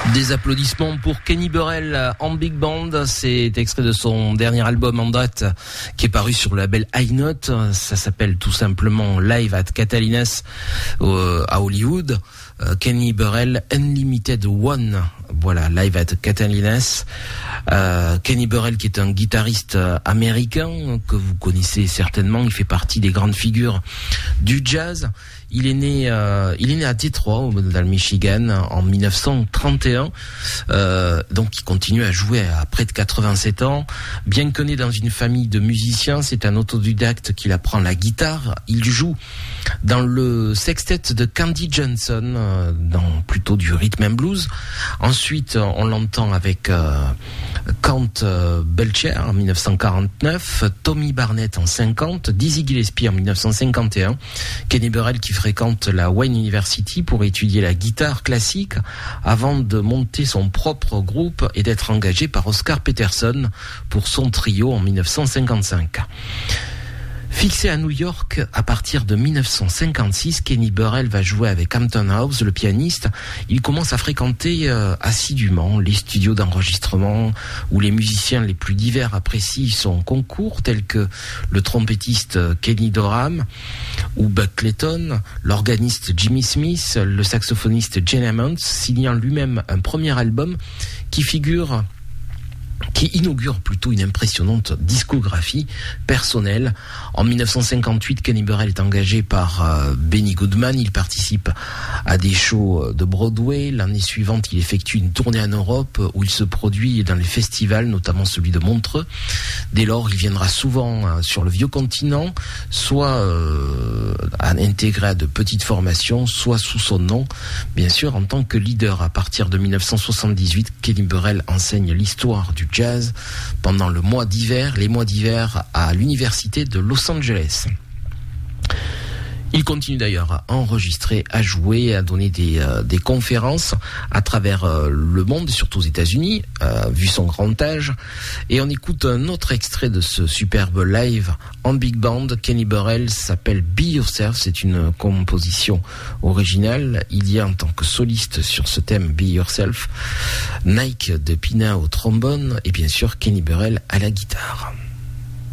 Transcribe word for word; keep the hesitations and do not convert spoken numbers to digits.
Des applaudissements pour Kenny Burrell en big band. C'est extrait de son dernier album en date qui est paru sur le label High Note. Ça s'appelle tout simplement Live at Catalinas euh, à Hollywood. Euh, Kenny Burrell Unlimited One. Voilà, Live at Catalinas. Euh, Kenny Burrell qui est un guitariste américain que vous connaissez certainement. Il fait partie des grandes figures du jazz. Il est né, euh, il est né à Détroit, dans le Michigan, en mille neuf cent trente et un. Euh, donc, il continue à jouer à près de quatre-vingt-sept ans. Bien que né dans une famille de musiciens, c'est un autodidacte qui apprend la guitare. Il joue dans le sextet de Candy Johnson, euh, dans plutôt du rhythm and blues. Ensuite, on l'entend avec euh, Count Belcher en mille neuf cent quarante-neuf, Tommy Barnett en cinquante, Dizzy Gillespie en mille neuf cent cinquante et un, Kenny Burrell qui fréquente la Wayne University pour étudier la guitare classique avant de monter son propre groupe et d'être engagé par Oscar Peterson pour son trio en mille neuf cent cinquante-cinq. Fixé à New York à partir de mille neuf cent cinquante-six, Kenny Burrell va jouer avec Hampton House, le pianiste. Il commence à fréquenter euh, assidûment les studios d'enregistrement où les musiciens les plus divers apprécient son concours, tels que le trompettiste Kenny Dorham ou Buck Clayton, l'organiste Jimmy Smith, le saxophoniste Gene Ammons, signant lui-même un premier album qui figure qui inaugure plutôt une impressionnante discographie personnelle. En mille neuf cent cinquante-huit, Kenny Burrell est engagé par euh, Benny Goodman. Il participe à des shows de Broadway. L'année suivante, il effectue une tournée en Europe où il se produit dans les festivals, notamment celui de Montreux. Dès lors, il viendra souvent euh, sur le vieux continent, soit euh, intégré à de petites formations, soit sous son nom, bien sûr, en tant que leader. À partir de mille neuf cent soixante-dix-huit, Kenny Burrell enseigne l'histoire du jazz pendant le mois d'hiver, les mois d'hiver à l'université de Los Angeles. Il continue d'ailleurs à enregistrer, à jouer, à donner des, euh, des conférences à travers euh, le monde, surtout aux États-Unis, euh, vu son grand âge. Et on écoute un autre extrait de ce superbe live en big band. Kenny Burrell s'appelle Be Yourself. C'est une composition originale. Il y a en tant que soliste sur ce thème Be Yourself, Nike de Pina au trombone et bien sûr Kenny Burrell à la guitare.